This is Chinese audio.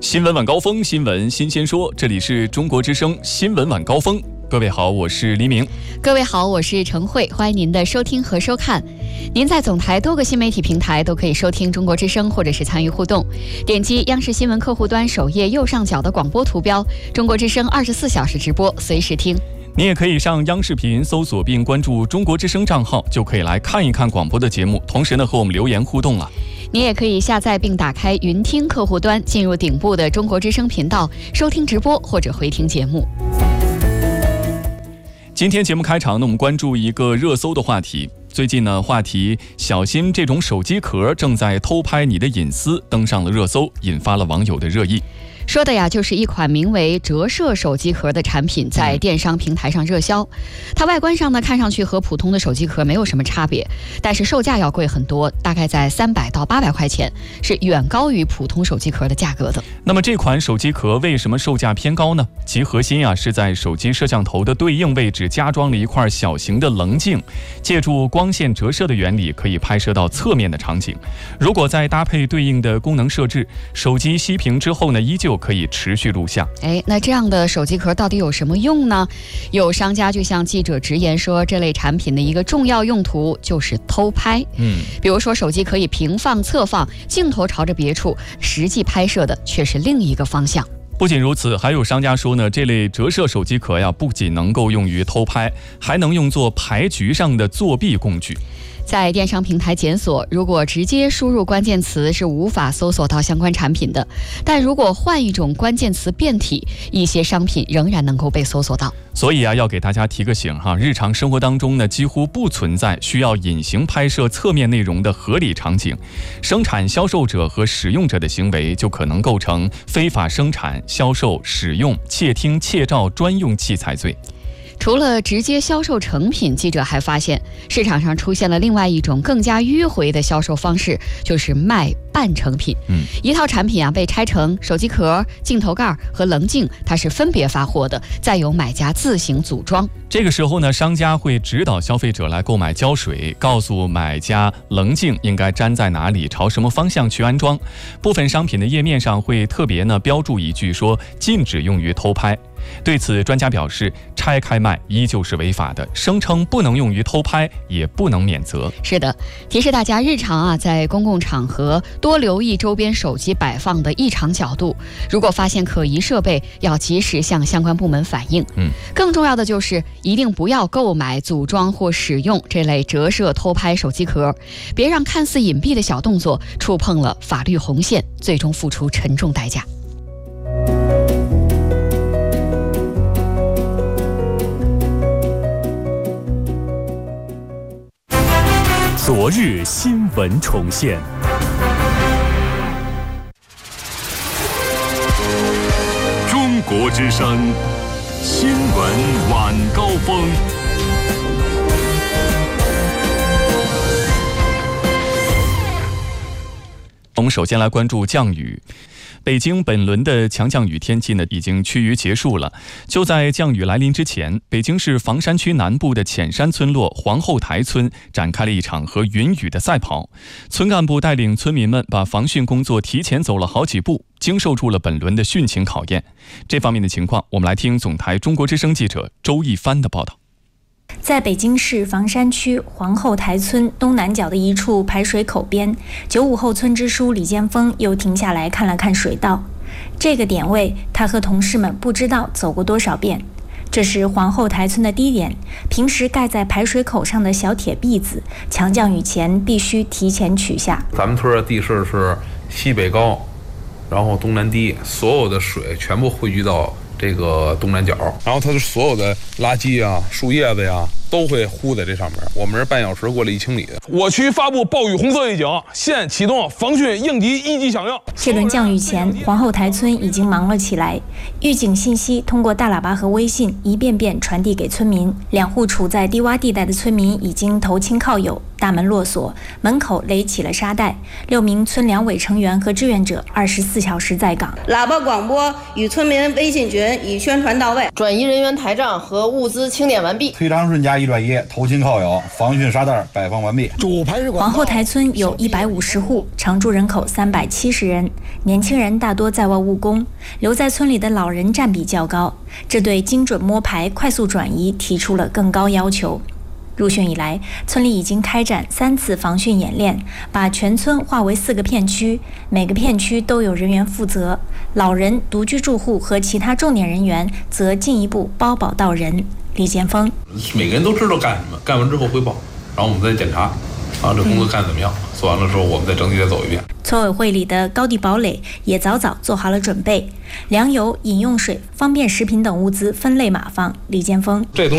新闻晚高峰，新闻新鲜说，这里是中国之声新闻晚高峰。各位好，我是黎明。 各位好，我是程慧，欢迎您的收听和收看。您在总台多个新媒体平台都可以收听中国之声，或者是参与互动。点击央视新闻客户端首页右上角的广播图标，中国之声24小时直播，随时听。 你也可以上央视频搜索并关注中国之声账号，就可以来看一看广播的节目，同时呢和我们留言互动了。 你也可以下载并打开云听客户端，进入顶部的中国之声频道，收听直播或者回听节目。 今天节目开场呢，我们关注一个热搜的话题。最近呢，话题小心这种手机壳正在偷拍你的隐私登上了热搜，引发了网友的热议。 说的呀，就是一款名为折射手机壳的产品在电商平台上热销。它外观上呢，看上去和普通的手机壳没有什么差别，但是售价要贵很多，大概在300到800块钱，是远高于普通手机壳的价格的。 那么这款手机壳为什么售价偏高呢？其核心是在手机摄像头的对应位置加装了一块小型的棱镜，借助光线折射的原理，可以拍摄到侧面的场景。如果再搭配对应的功能设置，手机熄屏之后呢，依旧可以持续录像。 那这样的手机壳到底有什么用呢？有商家就向记者直言说，这类产品的一个重要用途就是偷拍。比如说手机可以平放、侧放，镜头朝着别处，实际拍摄的却是另一个方向。 不仅如此，还有商家说呢，这类折射手机壳不仅能够用于偷拍，还能用作牌局上的作弊工具。 在电商平台检索，如果直接输入关键词是无法搜索到相关产品的，但如果换一种关键词变体，一些商品仍然能够被搜索到。 所以要给大家提个醒日常生活当中呢，几乎不存在需要隐形拍摄侧面内容的合理场景，生产、销售者和使用者的行为就可能构成非法生产、销售、使用、窃听、窃照专用器材罪。 除了直接销售成品，记者还发现市场上出现了另外一种更加迂回的销售方式，就是卖半成品。一套产品被拆成手机壳、镜头盖和棱镜，它是分别发货的，再由买家自行组装。 这个时候呢，商家会指导消费者来购买胶水，告诉买家棱镜应该粘在哪里，朝什么方向去安装。部分商品的页面上会特别标注一句说禁止用于偷拍。对此，专家表示，拆开卖依旧是违法的，声称不能用于偷拍，也不能免责。 是的，提示大家日常在公共场合多留意周边手机摆放的异常角度，如果发现可疑设备，要及时向相关部门反映。更重要的就是一定不要购买、组装或使用这类折射偷拍手机壳，别让看似隐蔽的小动作触碰了法律红线，最终付出沉重代价。 昨日新闻重现，中国之声新闻晚高峰。 我们首先来关注降雨。北京本轮的强降雨天气呢，已经趋于结束了。就在降雨来临之前，北京市房山区南部的浅山村落皇后台村展开了一场和云雨的赛跑。村干部带领村民们把防汛工作提前走了好几步，经受住了本轮的汛情考验。这方面的情况，我们来听总台中国之声记者周一帆的报道。 在北京市房山区皇后台村东南角的一处排水口边，95后村支书李建峰又停下来看了看水道。这个点位，他和同事们不知道走过多少遍。这是皇后台村的低点，平时盖在排水口上的小铁篦子，强降雨前必须提前取下。 咱们村的地势是西北高，然后东南低，所有的水全部汇聚到这个东南角，然后它的所有的垃圾树叶子都会糊在这上面。我们是半小时过了1清里。我区发布暴雨红色预警，现启动防汛应急1级响应。 这轮降雨前，皇后台村已经忙了起来，预警信息通过大喇叭和微信一遍遍传递给村民。2户处在低洼地带的村民已经投亲靠友，大门落锁，门口垒起了沙袋。6名村两委成员和志愿者24小时在岗， 喇叭广播与村民微信群已宣传到位， 转移人员台账和物资清点完毕。 崔长顺家加一转一，头巾靠有，防汛沙袋摆放完毕。 主排水管皇后台村有150户，常住人口370人，年轻人大多在外务工，留在村里的老人占比较高，这对精准摸排、快速转移提出了更高要求。入汛以来，村里已经开展3次防汛演练，把全村划为4个片区，每个片区都有人员负责。老人、独居住户和其他重点人员则进一步包保到人。李建峰， 每个人都知道干什么，干完之后汇报，然后我们再检查，这工作干得怎么样？做完了之后，我们再整体再走一遍。 村委会里的高地堡垒也早早做好了准备，粮油、饮用水、方便食品等物资分类码放。李建峰， 这东西